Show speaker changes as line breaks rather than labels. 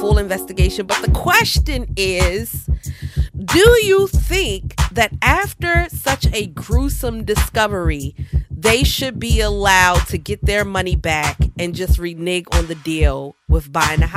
full investigation. But the question is, do you think that after such a gruesome discovery, they should be allowed to get their money back and just renege on the deal with buying a house?